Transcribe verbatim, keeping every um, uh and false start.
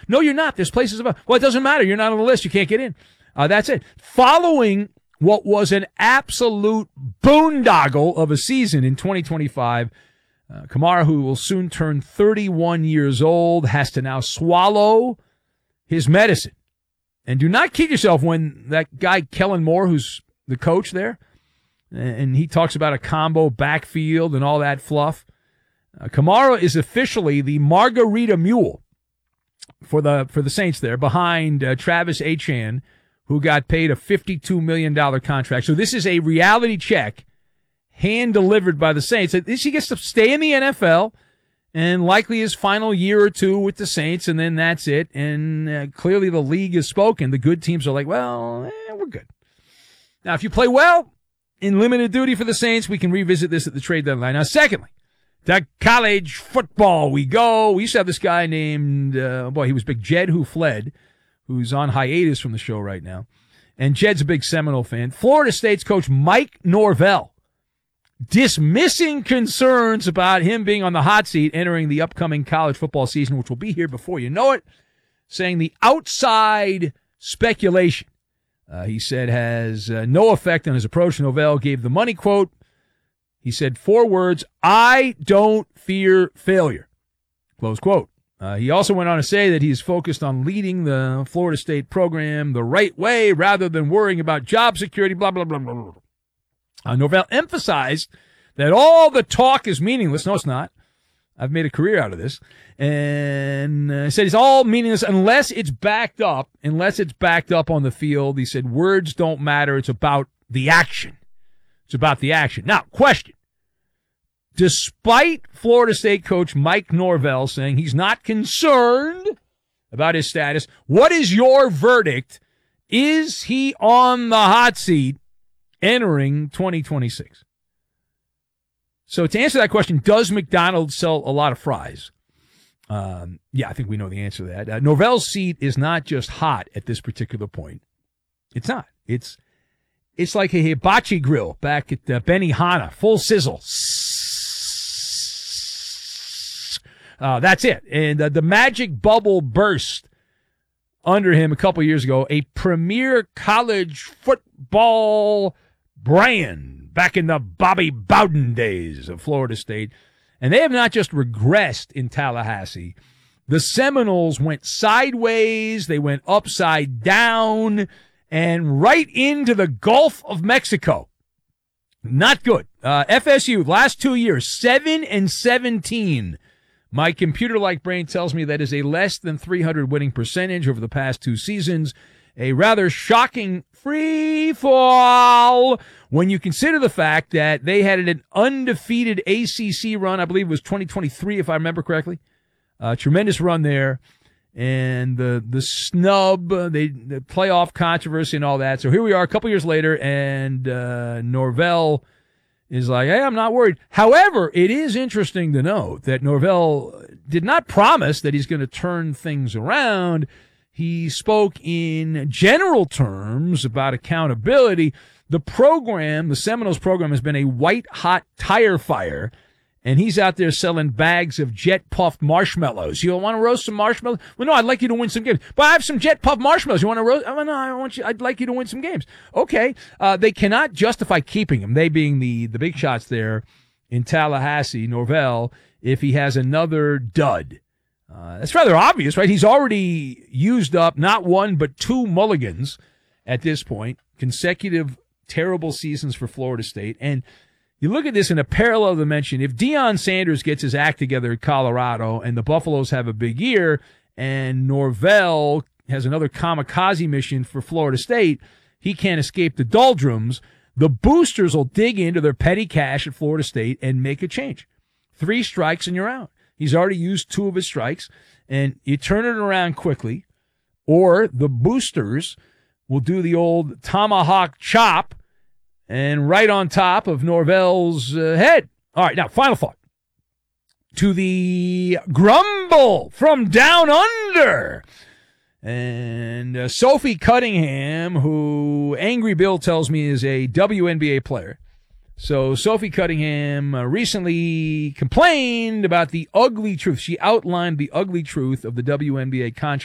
No, you're not. There's places about. Well, it doesn't matter. You're not on the list. You can't get in. Uh, that's it. Following what was an absolute boondoggle of a season in twenty twenty-five, uh, Kamara, who will soon turn thirty-one years old, has to now swallow his medicine. And do not kid yourself when that guy, Kellen Moore, who's the coach there, and he talks about a combo backfield and all that fluff. Uh, Kamara is officially the Margarita Mule for the for the Saints there, behind uh, Travis Etienne, who got paid a fifty-two million dollars contract. So this is a reality check hand-delivered by the Saints. At least he gets to stay in the N F L and likely his final year or two with the Saints, and then that's it. And uh, clearly the league has spoken. The good teams are like, well, eh, we're good. Now, if you play well in limited duty for the Saints, we can revisit this at the trade deadline. Now, secondly, to college football we go. We used to have this guy named, uh, boy, he was big, Jed Who Fled, who's on hiatus from the show right now. And Jed's a big Seminole fan. Florida State's coach Mike Norvell dismissing concerns about him being on the hot seat entering the upcoming college football season, which will be here before you know it, saying the outside speculation, uh, he said, has uh, no effect on his approach. Norvell gave the money quote. He said four words, "I don't fear failure," close quote. Uh, he also went on to say that he's focused on leading the Florida State program the right way rather than worrying about job security, blah, blah, blah, blah, blah. Uh, Norvell emphasized that all the talk is meaningless. No, it's not. I've made a career out of this. And uh, said it's all meaningless unless it's backed up, unless it's backed up on the field. He said words don't matter. It's about the action. It's about the action. Now, question. Despite Florida State coach Mike Norvell saying he's not concerned about his status, what is your verdict? Is he on the hot seat entering twenty twenty-six? So to answer that question, does McDonald's sell a lot of fries? Um, yeah, I think we know the answer to that. Uh, Norvell's seat is not just hot at this particular point. It's not. It's it's like a hibachi grill back at uh, Benihana, full sizzle. Uh, that's it. And uh, the magic bubble burst under him a couple years ago, a premier college football brand back in the Bobby Bowden days of Florida State. And they have not just regressed in Tallahassee. The Seminoles went sideways. They went upside down and right into the Gulf of Mexico. Not good. Uh, F S U, last two years, seven and seventeen. My computer-like brain tells me that is a less than three hundred winning percentage over the past two seasons. A rather shocking free fall when you consider the fact that they had an undefeated A C C run. I believe it was twenty twenty-three, if I remember correctly. A tremendous run there. And the the snub, they, the playoff controversy and all that. So here we are a couple years later, and uh, Norvell is like, hey, I'm not worried. However, it is interesting to note that Norvell did not promise that he's going to turn things around. He spoke in general terms about accountability. The program, the Seminoles program, has been a white-hot tire fire, and he's out there selling bags of jet-puffed marshmallows. You want to roast some marshmallows? Well, no, I'd like you to win some games. But I have some jet-puffed marshmallows. You want to roast? Oh, no, I want you. I'd like you to win some games. Okay. Uh, they cannot justify keeping him, they being the, the big shots there in Tallahassee, Norvell, if he has another dud. Uh, that's rather obvious, right? He's already used up not one but two mulligans at this point, consecutive terrible seasons for Florida State. And you look at this in a parallel dimension. If Deion Sanders gets his act together at Colorado and the Buffaloes have a big year and Norvell has another kamikaze mission for Florida State, he can't escape the doldrums. The boosters will dig into their petty cash at Florida State and make a change. Three strikes and you're out. He's already used two of his strikes, and you turn it around quickly, or the boosters will do the old tomahawk chop and right on top of Norvell's uh, head. All right, now, final thought. To the grumble from down under. And uh, Sophie Cunningham, who Angry Bill tells me is a W N B A player. So Sophie Cunningham uh, recently complained about the ugly truth. She outlined the ugly truth of the W N B A contract.